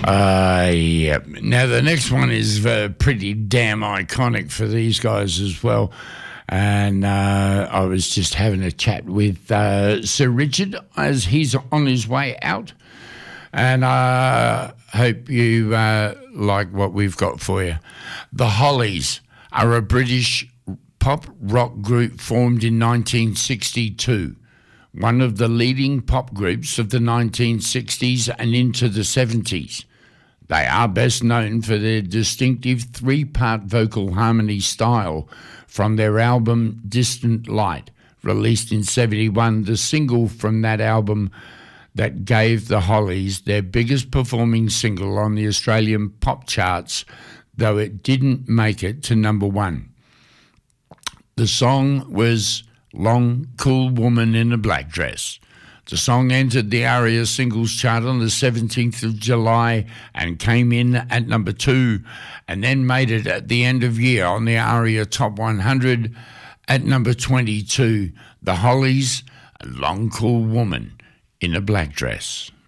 Yeah. Now, the next one is pretty damn iconic for these guys as well. And I was just having a chat with Sir Richard as he's on his way out. And I hope you like what we've got for you. The Hollies are a British pop rock group formed in 1962. One of the leading pop groups of the 1960s and into the 70s. They are best known for their distinctive three-part vocal harmony style from their album Distant Light, released in 1971, the single from that album that gave the Hollies their biggest performing single on the Australian pop charts, though it didn't make it to number one. The song was Long Cool Woman in a Black Dress. The song entered the ARIA Singles Chart on the 17th of July and came in at number 2, and then made it at the end of year on the ARIA Top 100 at number 22. The Hollies, A Long Cool Woman in a Black Dress.